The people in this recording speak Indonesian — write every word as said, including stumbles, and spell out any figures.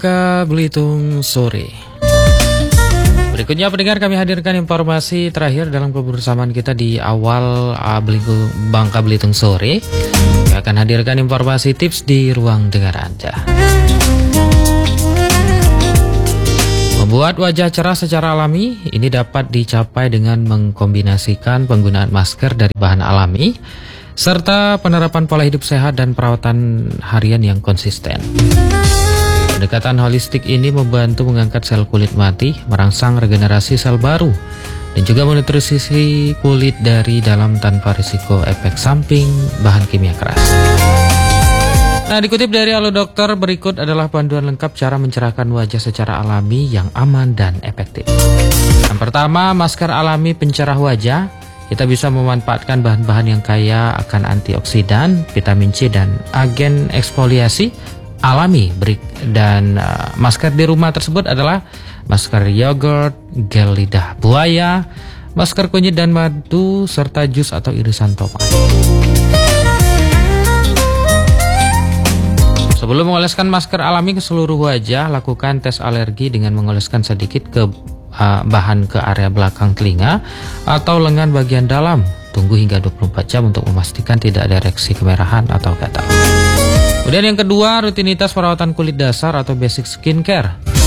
Bangka Belitung sore. Berikutnya pendengar, kami hadirkan informasi terakhir dalam kebersamaan kita di awal uh, Bangka Belitung sore. Kami akan hadirkan informasi tips di ruang dengar Anda. Membuat wajah cerah secara alami ini dapat dicapai dengan mengkombinasikan penggunaan masker dari bahan alami serta penerapan pola hidup sehat dan perawatan harian yang konsisten. Pendekatan holistik ini membantu mengangkat sel kulit mati, merangsang regenerasi sel baru, dan juga menutrisi kulit dari dalam tanpa risiko efek samping bahan kimia keras. Nah, dikutip dari Halo Dokter, berikut adalah panduan lengkap cara mencerahkan wajah secara alami yang aman dan efektif. Yang pertama, masker alami pencerah wajah. Kita bisa memanfaatkan bahan-bahan yang kaya akan antioksidan, vitamin C, dan agen eksfoliasi alami. Dan uh, masker di rumah tersebut adalah masker yogurt, gel lidah buaya, masker kunyit dan madu, serta jus atau irisan tomat. Sebelum mengoleskan masker alami ke seluruh wajah, lakukan tes alergi dengan mengoleskan sedikit ke uh, bahan ke area belakang telinga atau lengan bagian dalam. Tunggu hingga dua puluh empat jam untuk memastikan tidak ada reaksi kemerahan atau gatal. Kemudian yang kedua, rutinitas perawatan kulit dasar atau basic skincare.